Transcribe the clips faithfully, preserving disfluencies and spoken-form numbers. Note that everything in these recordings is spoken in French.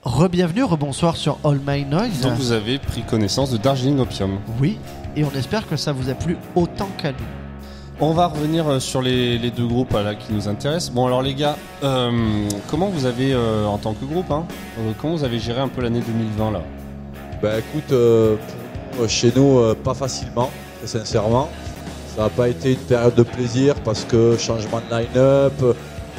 Re-bienvenue, rebonsoir sur All My Noise. Donc vous avez pris connaissance de Darjeeling Opium. Oui, et on espère que ça vous a plu autant qu'à nous. On va revenir sur les, les deux groupes là, qui nous intéressent. Bon alors les gars, euh, comment vous avez, euh, en tant que groupe, hein, euh, comment vous avez géré un peu l'année deux mille vingt là? Bah écoute, euh, pour, chez nous, euh, pas facilement, très sincèrement. Ça n'a pas été une période de plaisir parce que changement de line-up, remise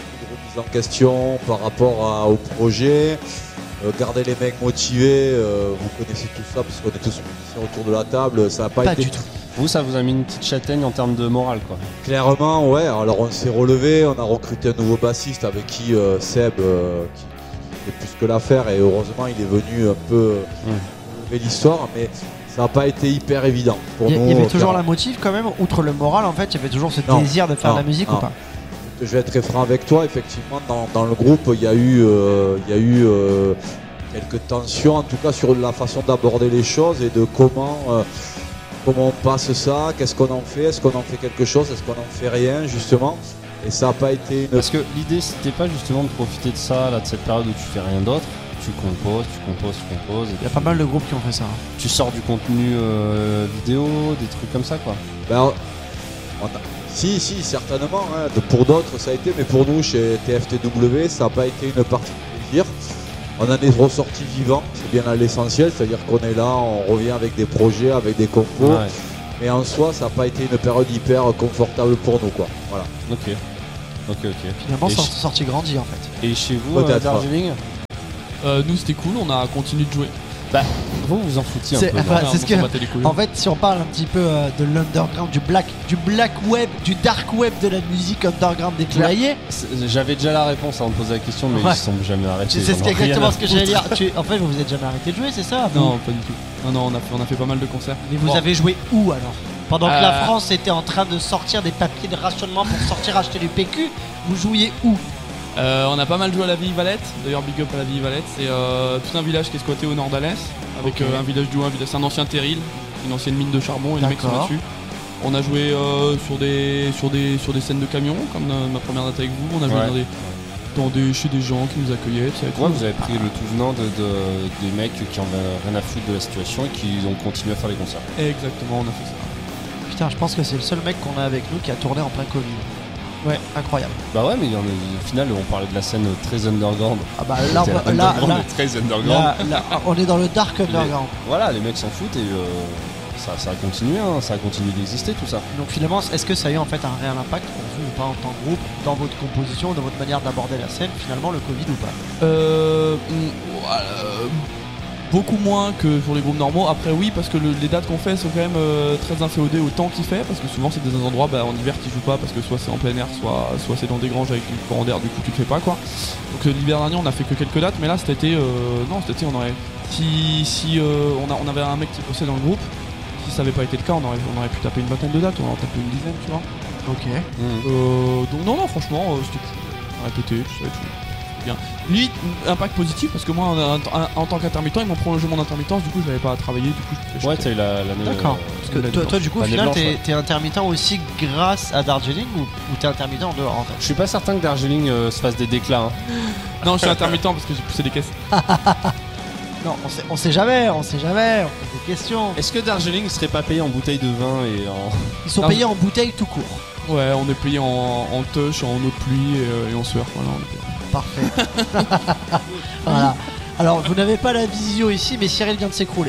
en question par rapport à, au projet. Euh, garder les mecs motivés, euh, vous connaissez tout ça parce qu'on est tous musiciens autour de la table, ça n'a pas, Pas été du tout. Vous, ça vous a mis une petite châtaigne en termes de morale, quoi. Clairement, ouais. Alors on s'est relevé, on a recruté un nouveau bassiste avec qui euh, Seb, euh, qui, qui fait plus que l'affaire, et heureusement il est venu un peu euh, Mmh. lever l'histoire, mais ça n'a pas été hyper évident pour Il y, nous. il y avait toujours clairement. la motive quand même, outre le moral en fait, il y avait toujours ce Non, désir de faire non, de la musique non. ou pas? Je vais être très franc avec toi, effectivement, dans, dans le groupe, il y a eu, euh, il y a eu euh, quelques tensions, en tout cas sur la façon d'aborder les choses et de comment, euh, comment on passe ça, qu'est-ce qu'on en fait, est-ce qu'on en fait quelque chose, est-ce qu'on en fait rien, justement. Et ça n'a pas été une... Parce que l'idée, c'était pas justement de profiter de ça, là, de cette période où tu fais rien d'autre. Tu composes, tu composes, tu composes. Il y a pas mal de groupes qui ont fait ça. hein. Tu sors du contenu euh, vidéo, des trucs comme ça, quoi. Ben, on a- Si, si, certainement. Hein. De- Pour d'autres, ça a été, mais pour nous, chez T F T W, ça n'a pas été une partie de plaisir. On en est ressorti vivant, c'est bien à l'essentiel, c'est-à-dire qu'on est là, on revient avec des projets, avec des compos, Ouais. mais en soi, ça n'a pas été une période hyper confortable pour nous, quoi. Voilà. Ok. Ok, ok. Finalement, Et c'est ch- sorti grandi en fait. Et chez vous, euh, Peut-être. Darjeeling, Euh, nous c'était cool, on a continué de jouer. vous vous en foutiez un C'est- peu. enfin, non c'est ce on que- s'en battait les couilles. En fait, si on parle un petit peu euh, de l'underground, du black, du black web, du dark web de la musique underground déclaillée, C'est- J'avais déjà la réponse avant de poser la question, mais Ouais. ils sont jamais arrêtés. c'est ils en ce ont rien exactement à ce que foutre. j'allais dire. Tu- En fait, vous vous êtes jamais arrêté de jouer, c'est ça vous Non, pas du tout. Non, non, on a fait, on a fait pas mal de concerts. Mais vous Bon. avez joué où alors? Pendant que Euh, la France était en train de sortir des papiers de rationnement pour sortir acheter du P Q, vous jouiez où? Euh, on a pas mal joué à la Ville Valette, d'ailleurs big up à la Ville Valette, c'est euh, tout un village qui est squatté au nord d'Alès, avec Ok. euh, un village du un village, c'est un ancien terril, une ancienne mine de charbon et les mecs sont D'accord. là-dessus. On a joué euh, sur, des, sur, des, sur des scènes de camions, comme dans ma première date avec vous, on a joué Ouais. dans des, dans des, chez des gens qui nous accueillaient, tout ça et tout. Ouais, vous avez pris le tout venant de, de- des mecs qui en avaient rien à foutre de la situation et qui ont continué à faire les concerts. Exactement, on a fait ça. Putain, je pense que c'est le seul mec qu'on a avec nous qui a tourné en plein Covid. Ouais, incroyable. Bah ouais, mais il y en a- au final, on parlait de la scène très underground. Ah bah là, C'était on- là, underground, là, mais très underground. là, là, on est dans le dark underground. Voilà, les mecs s'en foutent et euh, ça, ça a continué, hein, ça a continué d'exister tout ça. Donc finalement, est-ce que ça a eu en fait un réel impact pour vous ou pas en tant que groupe, dans votre composition, dans votre manière d'aborder la scène, finalement le Covid ou pas? Euh, mm, voilà, euh, beaucoup moins que pour les groupes normaux. Après oui, parce que le- les dates qu'on fait sont quand même euh, très inféodées au temps qu'il fait, parce que souvent c'est des endroits bah, en hiver qui jouent pas parce que soit c'est en plein air, soit, soit c'est dans des granges avec du courant d'air, du coup tu le fais pas quoi. Donc euh, l'hiver dernier on a fait que quelques dates, mais là cet été, euh, non cet été on aurait, si, si euh, on, a, on avait un mec qui bossait dans le groupe, si ça avait pas été le cas on aurait, on aurait pu taper une vingtaine de dates, on aurait tapé une dizaine tu vois. Ok. Euh, donc non non franchement euh, c'était cool. On a répété, tout ça et tout. Bien. Limite, impact positif parce que moi en, en- en tant qu'intermittent ils m'ont prolongé mon intermittence, du coup je n'avais pas à travailler, du coup je Ouais, je- t'as eu la- l'année. D'accord. euh, Parce que l'année toi, blanche. toi, du coup au L'année final blanche, t'es ouais. t'es intermittent aussi grâce à Darjeeling ou, ou t'es intermittent en dehors en fait? Je suis pas certain que Darjeeling euh, se fasse des déclats. hein. Non je suis intermittent parce que j'ai poussé des caisses. Non, on sait, on sait jamais, on sait jamais, on pose des questions. Est-ce que Darjeeling serait pas payé en bouteille de vin et en. Ils sont Non. payés en bouteille tout court. Ouais on est payé en, en touch, en eau de pluie et, euh, et en sueur. Voilà, on est payé. Parfait. Voilà. Alors vous n'avez pas la vision ici, mais Cyril vient de s'écrouler.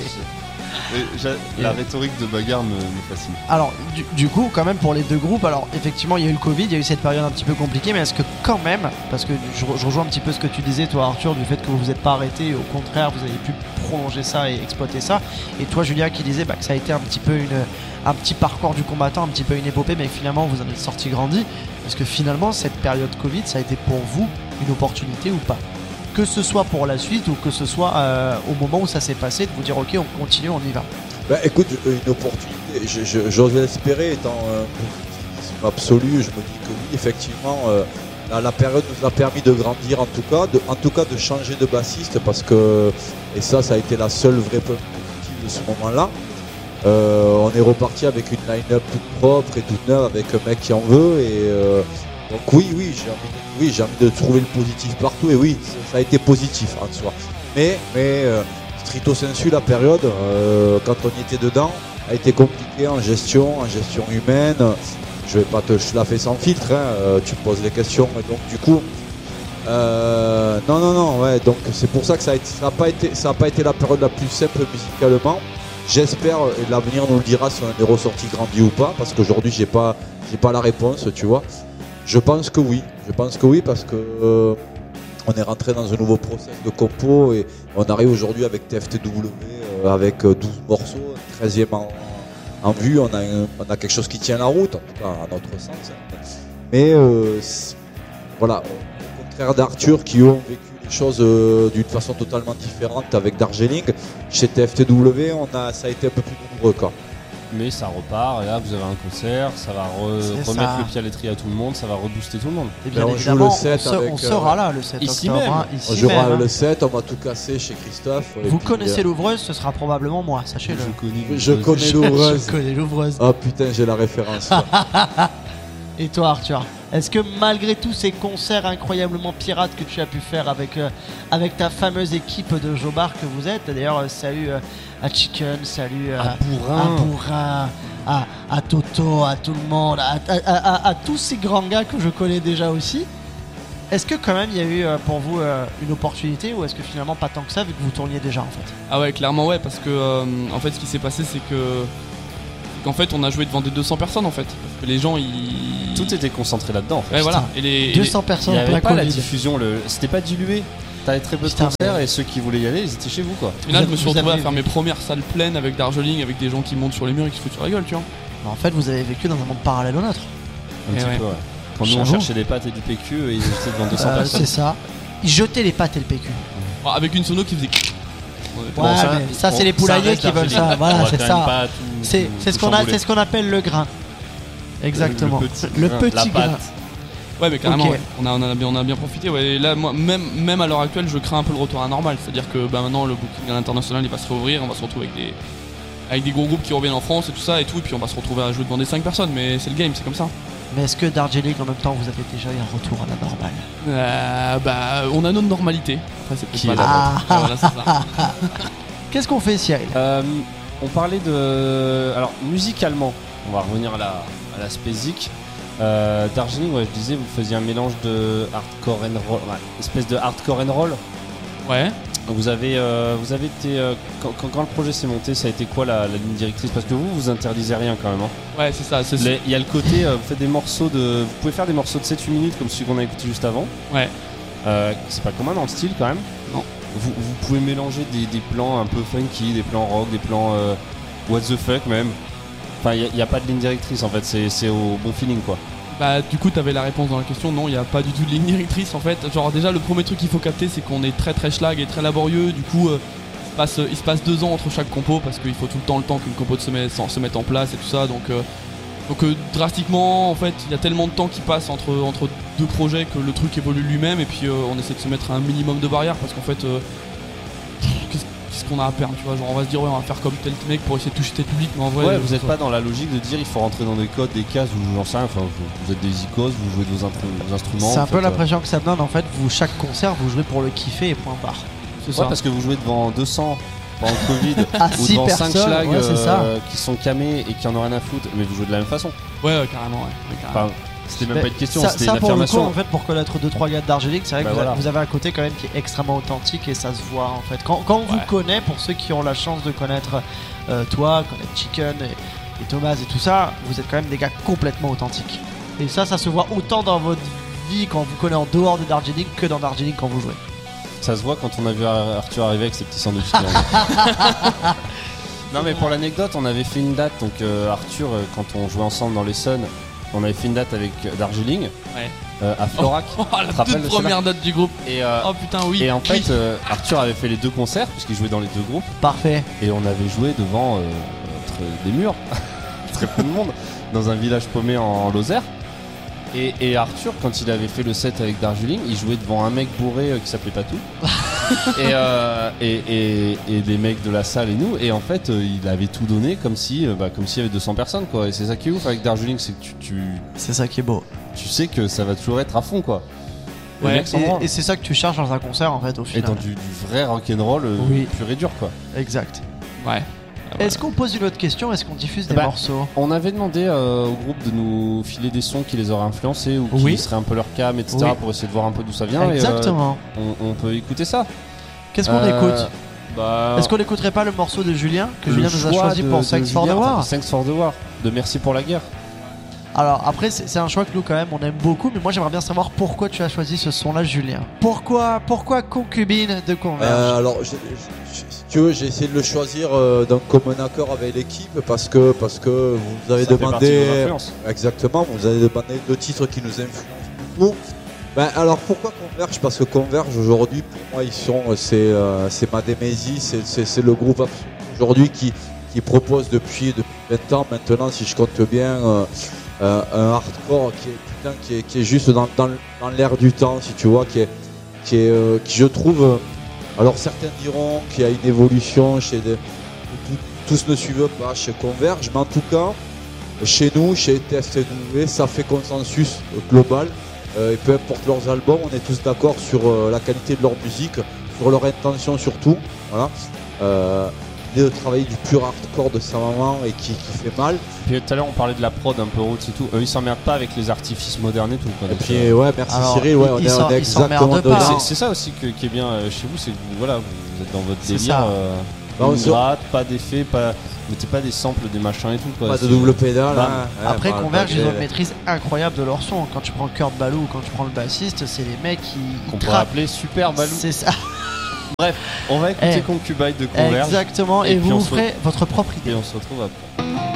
La rhétorique de bagarre me, me fascine. Alors, du, du coup, quand même, pour les deux groupes, alors effectivement, il y a eu le Covid, il y a eu cette période un petit peu compliquée, mais est-ce que quand même, parce que je, je rejoins un petit peu ce que tu disais, toi, Arthur, du fait que vous vous êtes pas arrêté, au contraire, vous avez pu prolonger ça et exploiter ça, et toi, Julia, qui disait bah, que ça a été un petit peu une, un petit parcours du combattant, un petit peu une épopée, mais que finalement, vous en êtes sorti grandi. Est-ce que finalement, cette période Covid, ça a été pour vous une opportunité ou pas? Que ce soit pour la suite ou que ce soit euh, au moment où ça s'est passé, de vous dire ok, on continue, on y va. Bah, écoute, une opportunité, je- je- j'ose l'espérer, étant un positivisme absolu, je me dis que oui, effectivement, euh, la, la période nous a permis de grandir en tout cas, de, en tout cas de changer de bassiste, parce que, et ça, ça a été la seule vraie preuve positive de ce moment-là. Euh, on est reparti avec une line-up toute propre et toute neuve, avec un mec qui en veut, et euh, donc oui, oui, j'ai envie, de, oui, j'ai envie de trouver le positif partout, et oui, ça a été positif en soi. Mais, mais euh, stricto sensu, la période, euh, quand on y était dedans, a été compliquée en gestion, en gestion humaine. Je vais pas te schlaffer sans filtre, hein, euh, tu me poses des questions. Et donc du coup, euh, non, non, non, ouais, donc c'est pour ça que ça n'a pas été, ça a pas été la période la plus simple musicalement. J'espère, et l'avenir nous le dira si on est ressorti grandi ou pas, parce qu'aujourd'hui j'ai pas, j'ai pas la réponse, tu vois. Je pense que oui, je pense que oui, parce que euh, on est rentré dans un nouveau process de compo et on arrive aujourd'hui avec T F T W, euh, avec douze morceaux, treizième en, en vue, on a, un, on a quelque chose qui tient la route, en tout cas à notre sens. Mais euh, voilà, au contraire d'Arthur qui ont vécu les choses euh, d'une façon totalement différente avec Darjeeling, chez T F T W, on a, ça a été un peu plus nombreux quoi. Mais ça repart, et là vous avez un concert, ça va re- C'est remettre ça. le pied à l'étrier à tout le monde, ça va rebooster tout le monde. Et bien Ben, on joue évidemment, le sept on, se- avec, on sera euh, là le sept ici octobre. même. hein, On ici jouera même, hein. le sept, on va tout casser chez Christophe. et Vous puis, connaissez euh, l'ouvreuse, ce sera probablement moi, sachez-le. connais. Je connais l'ouvreuse. Je connais l'ouvreuse. Oh putain, j'ai la référence. Et toi Arthur, est-ce que malgré tous ces concerts incroyablement pirates que tu as pu faire avec, euh, avec ta fameuse équipe de Jobar que vous êtes, d'ailleurs euh, salut euh, à Chicken, salut euh, À Bourrin. à Bourrin, à, à Toto, à tout le monde, à, à- à- à- à tous ces grands gars que je connais déjà aussi, est-ce que quand même il y a eu euh, pour vous euh, une opportunité ou est-ce que finalement pas tant que ça vu que vous tourniez déjà en fait? Ah ouais, clairement ouais, parce que euh, en fait ce qui s'est passé c'est que qu'en fait on a joué devant des deux cents personnes en fait, parce que les gens ils Tout était concentré là-dedans en fait. ouais voilà et les, et les- deux cents Il personnes n'y en avait plein pas la Covid. diffusion, le... c'était pas dilué. T'avais très peu de Putain, concerts mais- et ceux qui voulaient y aller, ils étaient chez vous quoi. Et là, Vous je me suis avez- retrouvé à vous faire avez- mes premières salles pleines avec Darjeeling, avec des gens qui montent sur les murs et qui se foutent sur la gueule, tu vois. En fait vous avez vécu dans un monde parallèle au nôtre. Un Et petit ouais. peu, ouais. Quand nous on J'avoue. cherchait des pâtes et du P Q et ils étaient devant deux cents Euh, personnes. c'est ça. Ils jetaient les pâtes et le P Q. Bon, avec une sono qui faisait. Ouais, Bon, ça, mais ça bon, c'est les ça poulaillers reste qui veulent Darjeeling. ça. On Voilà, va c'est quand ça. même pas tout- C'est tout- c'est ce tout qu'on a, chambouler. c'est ce qu'on appelle le grain. Exactement. Le petit Le grain, petit la grain. pâte. Ouais, mais carrément, Ok. ouais. on, a, on, a bien, on a bien profité. Ouais. Et là, moi, même, même à l'heure actuelle, je crains un peu le retour à la normale. C'est-à-dire que bah, maintenant, le booking à l'international il va se réouvrir. On va se retrouver avec des, avec des gros groupes qui reviennent en France et tout ça et tout. Et puis on va se retrouver à jouer devant des cinq personnes. Mais c'est le game, c'est comme ça. Mais est-ce que Darjeeling en même temps vous avez déjà eu un retour à la normale? Euh, bah, on a notre normalité. Après, c'est peut-être Qui pas est la la nôtre. Ouais, voilà, c'est ça. Qu'est-ce qu'on fait Cyril? Euh, on parlait de. Alors, musicalement, on va revenir à la, à la Spézic. Euh, Darjeeling, ouais, je disais, vous faisiez un mélange de hardcore and roll, ouais, espèce de hardcore and roll. Ouais. Vous avez, euh, vous avez été. euh, quand, quand- quand le projet s'est monté, ça a été quoi la, la ligne directrice? Parce que vous, vous interdisez rien quand même. hein. Ouais, c'est ça. C'est Les- Il y a le côté, euh, vous faites des morceaux de. Vous pouvez faire des morceaux de sept huit minutes comme celui qu'on a écouté juste avant. Ouais. Euh, c'est pas commun dans le style quand même. Non. Vous, vous pouvez mélanger des, des plans un peu funky, des plans rock, des plans euh, what the fuck même. Enfin, il n'y a, a pas de ligne directrice en fait, c'est c'est au bon feeling quoi. Bah du coup t'avais la réponse dans la question, non il n'y a pas du tout de ligne directrice en fait. Genre déjà le premier truc qu'il faut capter c'est qu'on est très très schlag et très laborieux, du coup euh, il, se passe, il se passe deux ans entre chaque compo parce qu'il faut tout le temps le temps qu'une compo se mette, se mette en place et tout ça donc, euh, donc euh, drastiquement en fait il y a tellement de temps qui passe entre, entre deux projets que le truc évolue lui-même et puis euh, on essaie de se mettre un minimum de barrières parce qu'en fait euh, pff, qu'est-ce qu'est-ce qu'on a à perdre tu vois, genre on va se dire ouais on va faire comme tel mec pour essayer de toucher tel public mais en vrai Ouais, euh, vous n'êtes faut- pas dans la logique de dire il faut rentrer dans des codes, des cases ou j'en sais rien, enfin, vous, vous êtes des icônes, vous jouez de vos, intru- vos instruments. C'est un vous peu faites, euh, l'impression que ça donne en fait. Vous chaque concert vous jouez pour le kiffer et point barre. c'est Ouais, ça. parce que vous jouez devant deux cents pendant le Covid À ou six devant cinq personnes, schlags ouais, c'est ça. euh, qui sont camés et qui en ont rien à foutre, mais vous jouez de la même façon. Ouais, ouais carrément ouais, ouais, carrément. Enfin, c'était même Mais pas une question, ça, c'était ça, une pour le coup, affirmation. en fait, pour connaître deux trois gars de Darjeeling, c'est vrai Bah que vous, voilà. avez, vous avez un côté quand même qui est extrêmement authentique et ça se voit en fait. Quand, quand on vous Ouais. connaît, pour ceux qui ont la chance de connaître euh, toi, connaître Chicken et, et Thomas et tout ça, vous êtes quand même des gars complètement authentiques. Et ça, ça se voit autant dans votre vie quand vous connaissez en dehors de Darjeeling que dans Darjeeling quand vous jouez. Ça se voit quand on a vu Arthur arriver avec ses petits sandwichs. Non mais pour l'anecdote, on avait fait une date, donc euh, Arthur, euh, quand on jouait ensemble dans l'Essonne, on avait fait une date avec euh, Darjeeling Ouais. euh, à Florac. Oh, Tu te la rappelles toute de première date du groupe. Et, euh, Oh putain oui. et en Oui. fait, euh, Arthur avait fait les deux concerts, puisqu'il jouait dans les deux groupes, Parfait. et on avait joué devant euh, entre des murs, très peu de monde, dans un village paumé en Lozère. Et, et Arthur, quand il avait fait le set avec Darjeeling, il jouait devant un mec bourré euh, qui s'appelait Tatou. et, euh, et, et, et des mecs de la salle et nous. Et en fait, euh, il avait tout donné comme si, euh, bah, comme s'il y avait deux cents personnes, quoi. Et c'est ça qui est ouf avec Darjeeling, c'est que tu, tu, C'est ça qui est beau. tu sais que ça va toujours être à fond, quoi. Les Ouais. mecs s'en Et, branlent. et c'est ça que tu cherches dans un concert en fait au Et final. dans du, du vrai rock'n'roll euh, Oui. pur et dur quoi. Exact. Ouais. Est-ce qu'on pose une autre question? Est-ce qu'on diffuse des Bah, morceaux? On avait demandé euh, au groupe de nous filer des sons qui les auraient influencés ou qui Oui. seraient un peu leur cam, et cetera Oui. pour essayer de voir un peu d'où ça vient. Exactement. Et, euh, on, on peut écouter ça. Qu'est-ce qu'on Euh, écoute? bah, Est-ce qu'on n'écouterait pas le morceau de Julien que le Julien nous a choix choisi de- pour de Thanks for the Julien, War? enfin, Thanks for the War, de Merci pour la guerre. Alors après c'est c'est un choix que nous quand même on aime beaucoup, mais moi j'aimerais bien savoir pourquoi tu as choisi ce son là Julien. Pourquoi pourquoi Concubine de Converge? Euh, alors, je- je- si tu veux, j'ai essayé de le choisir euh, d'un commun accord avec l'équipe parce que, parce que vous avez Ça fait partie de nos demandé. influences. Exactement, vous avez demandé deux titres qui nous influencent beaucoup. Ben, alors pourquoi Converge? Parce que Converge aujourd'hui, pour moi, ils sont, c'est, euh, c'est ma démésie, c'est, c'est, c'est le groupe absolu aujourd'hui qui, qui propose depuis, depuis vingt ans maintenant, si je compte bien, euh, euh, un hardcore qui est, putain, qui est, qui est juste dans, dans, dans l'air du temps, si tu vois, qui est, qui est, euh, qui je trouve. euh, alors certains diront qu'il y a une évolution chez des, tout- tous ne suivent pas chez Converge, mais en tout cas, chez nous, chez T F T W, ça fait consensus global. Euh, et peu importe leurs albums, on est tous d'accord sur euh, la qualité de leur musique, sur leur intention surtout. Voilà. Euh, l'idée de travailler du pur hardcore de sa maman et qui, qui fait mal. Puis tout à l'heure on parlait de la prod un peu roots et tout. Eux ils s'emmerdent pas avec les artifices modernes et tout. Quoi. Et Donc, puis euh, ouais, merci Alors, Cyril, ouais, ils- on ils est, s'en- on est ils s'emmerdent exactement pas, mais dedans. c'est, c'est ça aussi que- qui est bien euh, chez vous, c'est que vous, voilà, vous êtes dans votre C'est délire. ça. Euh, Bah, on une se- gratte, pas d'effet, pas. Mettez pas des samples, des machins et tout. Quoi. Pas de C'est- double pédale. Bam. hein. Ouais, Après bah, Converge ils ont bah, une maîtrise incroyable de leur son. Quand tu prends Kurt Ballou ou quand tu prends le bassiste, c'est les mecs qui Qu'on ils pourrait trappent. appeler Super Balou. C'est ça. On va écouter Eh. Concubine de Converge. Exactement. Et Et, puis vous on vous se- ferez votre propre idée. Et on se retrouve après.